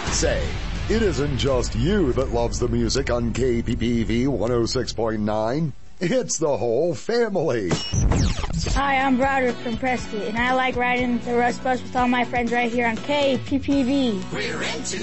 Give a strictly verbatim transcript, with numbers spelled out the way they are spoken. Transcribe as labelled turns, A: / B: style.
A: Say, it isn't just you that loves the music on K P P V one oh six point nine. It's the whole family.
B: Hi, I'm Broderick from Prescott, and I like riding the Rust Bus with all my friends right here on K P P V. We're into